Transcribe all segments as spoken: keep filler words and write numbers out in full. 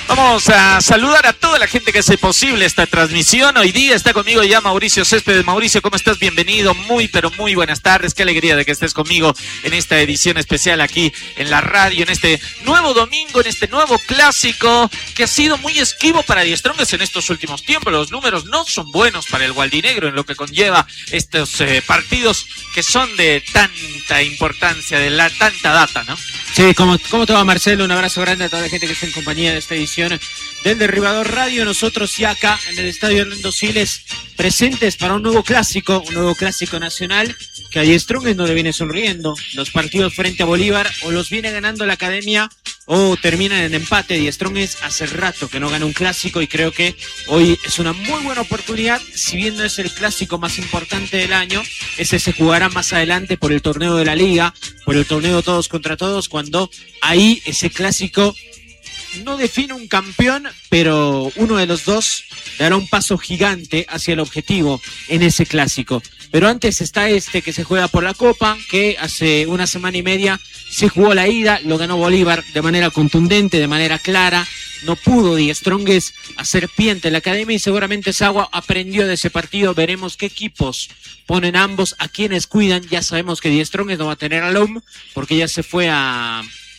Vamos a saludar a toda la gente que hace posible esta transmisión. Hoy día está conmigo ya Mauricio Céspedes. Mauricio, ¿cómo estás? Bienvenido. Muy, pero muy buenas tardes. Qué alegría de que estés conmigo en esta edición especial aquí en la radio, en este nuevo domingo, en este nuevo clásico que ha sido muy esquivo para Die Strongest en estos últimos tiempos. Los números no son buenos para el Gualdinegro en lo que conlleva estos eh, partidos que son de tanta importancia, de la tanta data, ¿no? Sí, ¿cómo, ¿cómo te va, Marcelo? Un abrazo grande a toda la gente que está en compañía de esta edición del Derribador Radio. Nosotros ya acá en el Estadio Hernando Siles, presentes para un nuevo clásico, un nuevo clásico nacional que a Die Strongest no le viene sonriendo. Los partidos frente a Bolívar o los viene ganando la Academia o terminan en empate. Die Strongest hace rato que no gana un clásico y creo que hoy es una muy buena oportunidad. Si bien no es el clásico más importante del año, ese se jugará más adelante por el torneo de la Liga, por el torneo todos contra todos, cuando ahí ese clásico no define un campeón, pero uno de los dos dará un paso gigante hacia el objetivo en ese clásico. Pero antes está este que se juega por la Copa, que hace una semana y media se jugó la ida, lo ganó Bolívar de manera contundente, de manera clara. No pudo Die Strongest hacer pie ante la Academia y seguramente Sagua aprendió de ese partido. Veremos qué equipos ponen ambos, a quienes cuidan. Ya sabemos que Die Strongest no va a tener a Lom porque ya se fue a...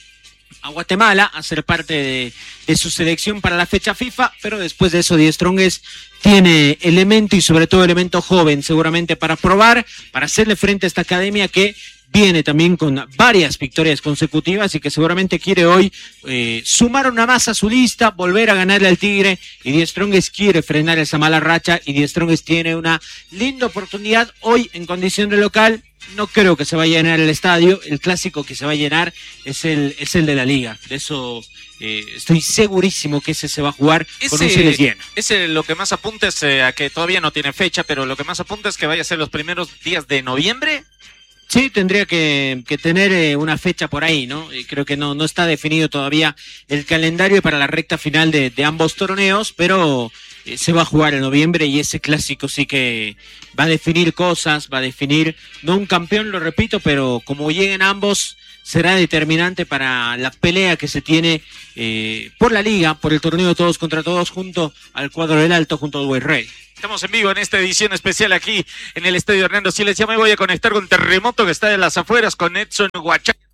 a Guatemala a ser parte de, de su selección para la fecha FIFA, pero después de eso Die Strongest tiene elemento y sobre todo elemento joven seguramente para probar, para hacerle frente a esta Academia que viene también con varias victorias consecutivas y que seguramente quiere hoy eh, sumar una más a su lista, volver a ganarle al Tigre, y Die Strongest quiere frenar esa mala racha y Die Strongest tiene una linda oportunidad hoy en condición de local. No creo que se vaya a llenar el estadio. El clásico que se va a llenar es el, es el de la Liga. De eso eh, estoy segurísimo que ese se va a jugar ese, con un Siles lleno. Ese lo que más apunta es eh, a que todavía no tiene fecha, pero lo que más apunta es que vaya a ser los primeros días de noviembre. Sí, tendría que, que tener eh, una fecha por ahí, ¿no? Y creo que no, no está definido todavía el calendario para la recta final de, de ambos torneos, pero eh, se va a jugar en noviembre y ese clásico sí que va a definir cosas, va a definir, no un campeón, lo repito, pero como lleguen ambos, será determinante para la pelea que se tiene eh, por la Liga, por el torneo todos contra todos, junto al cuadro del Alto, junto al Güey Rey. Estamos en vivo en esta edición especial aquí en el Estadio Hernando Siles. Ya me voy a conectar con Terremoto, que está de las afueras, con Edson Huachán.